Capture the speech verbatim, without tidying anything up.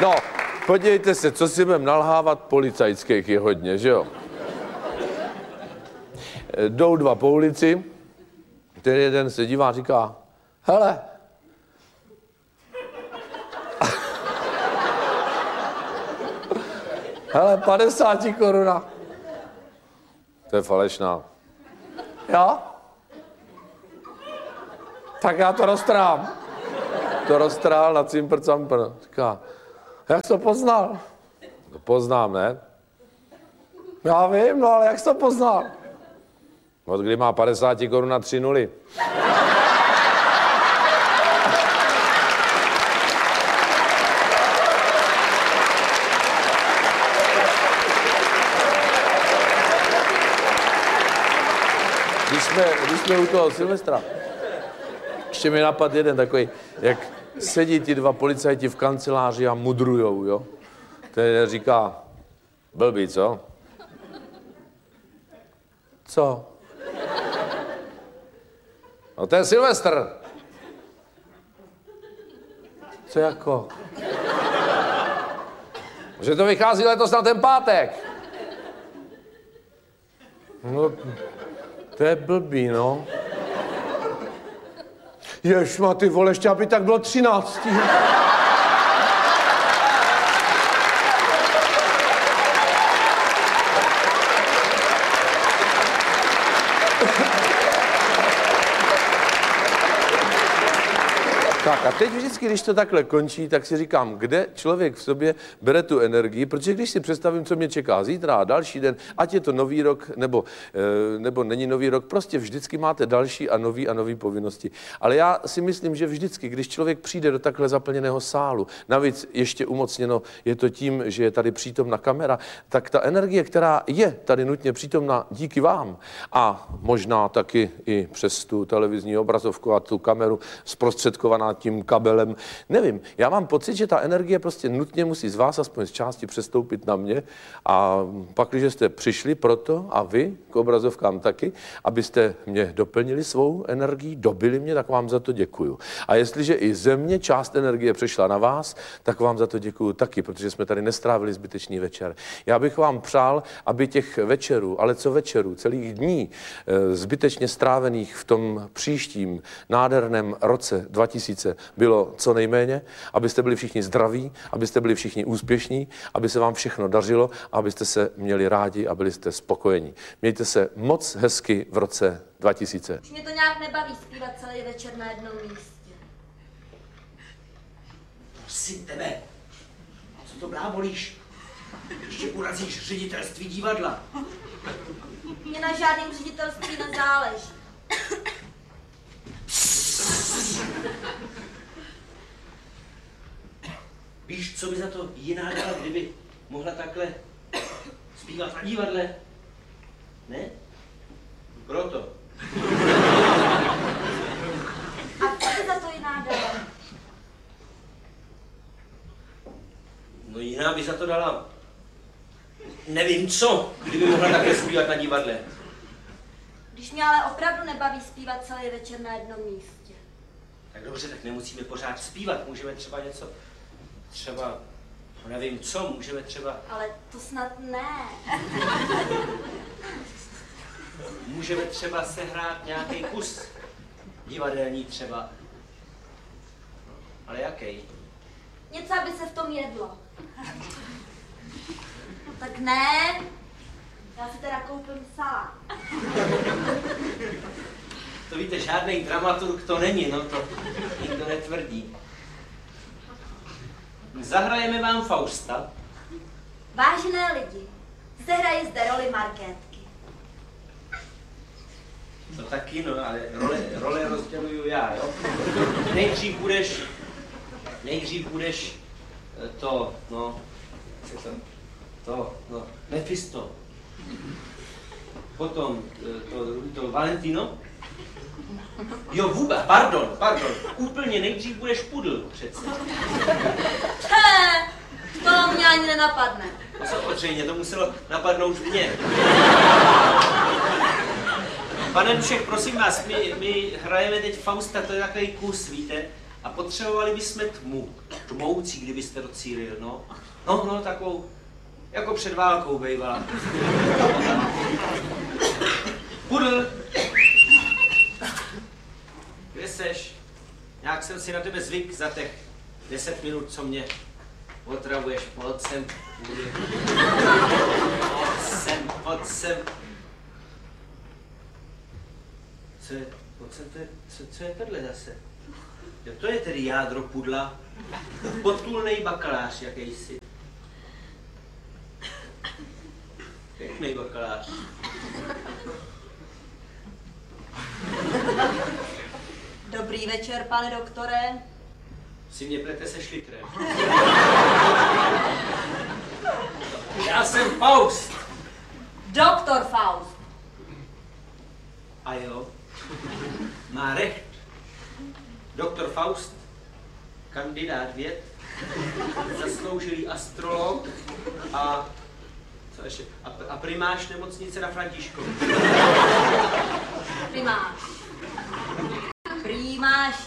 No, podívejte se, co si budeme nalhávat, policajských je hodně, že jo? Jdou dva po ulici, ten jeden se dívá a říká, hele, hele, padesát koruna. To je falešná. Jo? Tak já to roztrám. To roztrál na cimpr campr. Říká, jak jsi to poznal? To poznám, ne? Já vím, no ale jak jsi to poznal? Od kdy má padesát korun na tři nuly. Když jsme, když jsme u toho Silvestra, ještě mi napadl jeden takový, jak sedí ti dva policajti v kanceláři a mudrujou, jo? Ten říká, blbý, co? Co? No to je Silvestr. Co jako? Že to vychází letos na ten pátek. No, to je blbý, no. Ježma, ty vole, ještě aby tak bylo třináctý. Tak a teď vždycky, když to takhle končí, tak si říkám, kde člověk v sobě bere tu energii, protože když si představím, co mě čeká zítra a další den, ať je to nový rok, nebo, nebo není nový rok, prostě vždycky máte další a nový a nový povinnosti. Ale já si myslím, že vždycky, když člověk přijde do takhle zaplněného sálu, navíc ještě umocněno je to tím, že je tady přítomna kamera, tak ta energie, která je tady nutně přítomna díky vám a možná taky i přes tu televizní obrazovku a tu kameru zprostředkovaná tím kabelem, nevím. Já mám pocit, že ta energie prostě nutně musí z vás aspoň z části přestoupit na mě a pak, když jste přišli proto a vy k obrazovkám taky, abyste mě doplnili svou energií, dobili mě, tak vám za to děkuju. A jestliže i ze mě část energie přešla na vás, tak vám za to děkuju taky, protože jsme tady nestrávili zbytečný večer. Já bych vám přál, aby těch večerů, ale co večerů, celých dní zbytečně strávených v tom příštím nádherném roce dva tisíce bylo co nejméně, abyste byli všichni zdraví, abyste byli všichni úspěšní, aby se vám všechno dařilo, abyste se měli rádi a byli jste spokojení. Mějte se moc hezky v roce dva tisíce. Už mě to nějak nebaví zpívat celý večer na jednom místě. Prosím tebe, co to blábolíš? Ještě urazíš ředitelství divadla. Mně na žádném ředitelství nezáleží. Víš, co by za to jiná dala, kdyby mohla takhle zpívat na divadle? Ne? Proto. A co by za to jiná dala? No jiná by za to dala... Nevím co, kdyby mohla takhle zpívat na divadle. Když mě ale opravdu nebaví zpívat celý večer na jednom místě. Tak dobře, tak nemusíme pořád zpívat, můžeme třeba něco... Třeba, nevím co, můžeme třeba... Ale to snad ne. Můžeme třeba sehrát nějaký kus divadelní třeba. Ale jaký? Něco, aby se v tom jedlo. No tak ne. Já si teda koupím salát. To víte, žádný dramaturg to není, no to nikdo netvrdí. Zahrajeme vám Fausta. Vážené lidi, zahraji zde roli Markétky. To taky, no, ale role, role rozděluju já, jo? Nejdřív budeš, nejdřív budeš to, no, to, to, no, Mephisto. Potom to, to Valentino. Jo, vůbec, pardon, pardon, úplně nejdřív budeš pudl přece. He, to mě ani nenapadne. No samozřejmě, to muselo napadnout mě. Pane Dušek, prosím vás, my, my hrajeme teď Fausta, to je takový kus, víte? A potřebovali bychom tmu, tmoucí, kdybyste docílil, no. No, no, takovou, jako před válkou bejvala. Pudl! Kde seš? Nějak jsem si na tebe zvyk za těch deset minut, co mě otravuješ. Pojď sem, pudl. Pojď sem, pojď sem. Co je, pojď sem, to je, co, co je tohle zase? Jo, to je tedy jádro pudla. Potulnej bakalář jakýsi. Pěkný bakalář. Dobrý večer, pane doktore. Si mě plete se šlitrem. Já jsem Faust. Doktor Faust. A jo, má recht. Doktor Faust, kandidát věd, zasloužilý astrolog a co ještě? A, a primář nemocnice na Františkově.